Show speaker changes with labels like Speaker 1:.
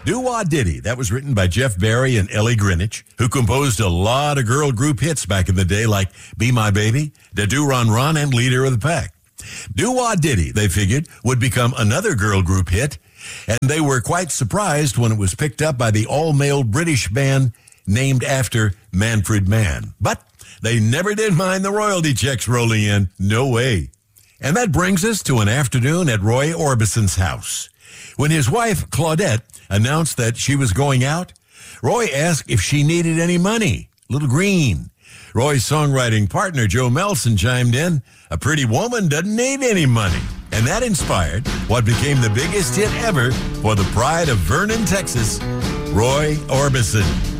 Speaker 1: Do-Wah Diddy. That was written by Jeff Barry and Ellie Greenwich, who composed a lot of girl group hits back in the day like Be My Baby, Da Do Ron Ron, and Leader of the Pack. Do-Wah Diddy, they figured, would become another girl group hit, and they were quite surprised when it was picked up by the all-male British band named after Manfred Mann. But they never did mind the royalty checks rolling in. No way. And that brings us to an afternoon at Roy Orbison's house. When his wife, Claudette, announced that she was going out, Roy asked if she needed any money. Little Green. Roy's songwriting partner, Joe Melson, chimed in, "A pretty woman doesn't need any money." And that inspired what became the biggest hit ever for the pride of Vernon, Texas, Roy Orbison.